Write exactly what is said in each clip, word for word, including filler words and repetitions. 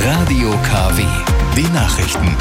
Radio K W, die Nachrichten.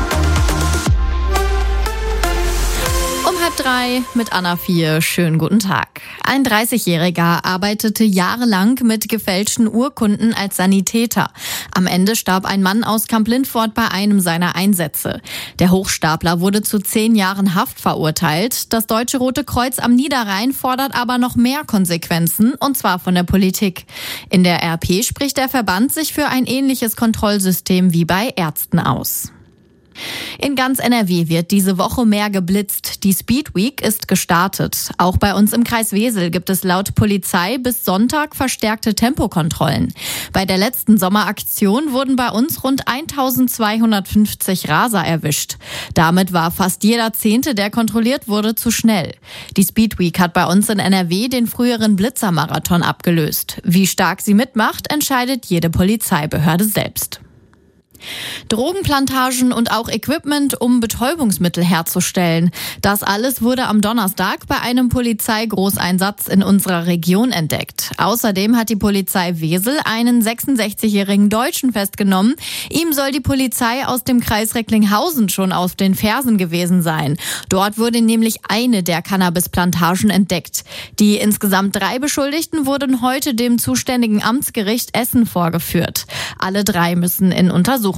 Um halb drei mit Anna vier. Schönen guten Tag. Ein dreißigjähriger arbeitete jahrelang mit gefälschten Urkunden als Sanitäter. Am Ende starb ein Mann aus Kamp-Lintfort bei einem seiner Einsätze. Der Hochstapler wurde zu zehn Jahren Haft verurteilt. Das Deutsche Rote Kreuz am Niederrhein fordert aber noch mehr Konsequenzen, und zwar von der Politik. In der R P spricht der Verband sich für ein ähnliches Kontrollsystem wie bei Ärzten aus. In ganz N R W wird diese Woche mehr geblitzt. Die Speed Week ist gestartet. Auch bei uns im Kreis Wesel gibt es laut Polizei bis Sonntag verstärkte Tempokontrollen. Bei der letzten Sommeraktion wurden bei uns rund eintausendzweihundertfünfzig Raser erwischt. Damit war fast jeder Zehnte, der kontrolliert wurde, zu schnell. Die Speed Week hat bei uns in N R W den früheren Blitzermarathon abgelöst. Wie stark sie mitmacht, entscheidet jede Polizeibehörde selbst. Drogenplantagen und auch Equipment, um Betäubungsmittel herzustellen. Das alles wurde am Donnerstag bei einem Polizeigroßeinsatz in unserer Region entdeckt. Außerdem hat die Polizei Wesel einen sechsundsechzigjährigen Deutschen festgenommen. Ihm soll die Polizei aus dem Kreis Recklinghausen schon auf den Fersen gewesen sein. Dort wurde nämlich eine der Cannabisplantagen entdeckt. Die insgesamt drei Beschuldigten wurden heute dem zuständigen Amtsgericht Essen vorgeführt. Alle drei müssen in Untersuchungshaft.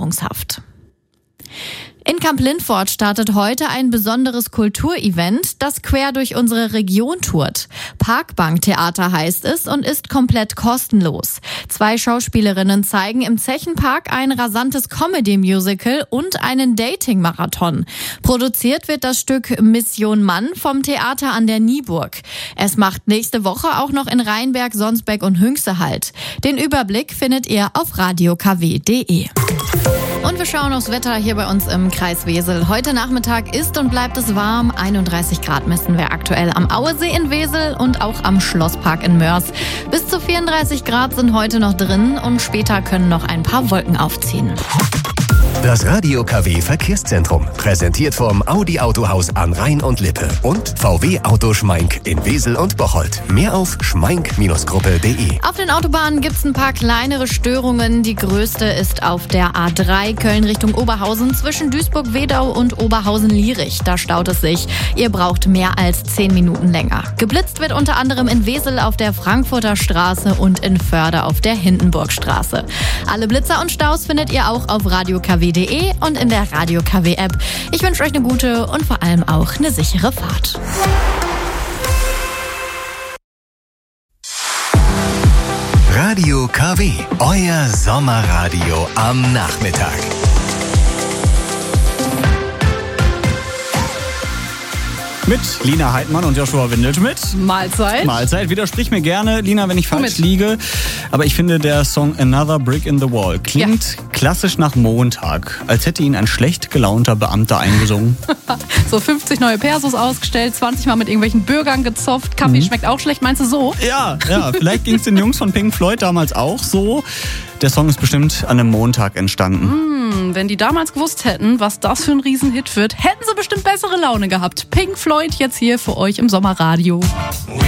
In Kamp-Lintfort startet heute ein besonderes Kulturevent, das quer durch unsere Region tourt. Parkbanktheater heißt es und ist komplett kostenlos. Zwei Schauspielerinnen zeigen im Zechenpark ein rasantes Comedy-Musical und einen Dating-Marathon. Produziert wird das Stück Mission Mann vom Theater an der Nieburg. Es macht nächste Woche auch noch in Rheinberg, Sonsbeck und Hünxe Halt. Den Überblick findet ihr auf radio k w punkt d e. Und wir schauen aufs Wetter hier bei uns im Kreis Wesel. Heute Nachmittag ist und bleibt es warm. einunddreißig Grad messen wir aktuell am Auesee in Wesel und auch am Schlosspark in Mörs. Bis zu vierunddreißig Grad sind heute noch drin und später können noch ein paar Wolken aufziehen. Das Radio K W Verkehrszentrum, präsentiert vom Audi Autohaus an Rhein und Lippe und V W Auto Schmeink in Wesel und Bocholt. Mehr auf schmeink Gruppe punkt d e. Auf den Autobahnen gibt's ein paar kleinere Störungen. Die größte ist auf der A drei Köln Richtung Oberhausen zwischen Duisburg-Wedau und Oberhausen-Lierich. Da staut es sich. Ihr braucht mehr als zehn Minuten länger. Geblitzt wird unter anderem in Wesel auf der Frankfurter Straße und in Förde auf der Hindenburgstraße. Alle Blitzer und Staus findet ihr auch auf radio k w punkt d e und in der Radio K W App. Ich wünsche euch eine gute und vor allem auch eine sichere Fahrt. Radio K W, euer Sommerradio am Nachmittag. Mit Lina Heidmann und Joshua Windelschmidt. Mahlzeit. Mahlzeit. Widersprich mir gerne, Lina, wenn ich falsch liege. Aber ich finde, der Song Another Brick in the Wall klingt ja klassisch nach Montag. Als hätte ihn ein schlecht gelaunter Beamter eingesungen. So fünfzig neue Persos ausgestellt, zwanzig Mal mit irgendwelchen Bürgern gezopft. Kaffee mhm. schmeckt auch schlecht. Meinst du so? Ja, ja. Vielleicht ging es den Jungs von Pink Floyd damals auch so. Der Song ist bestimmt an einem Montag entstanden. Hm, wenn die damals gewusst hätten, was das für ein Riesenhit wird, hätten sie bestimmt bessere Laune gehabt. Pink Floyd jetzt hier für euch im Sommerradio.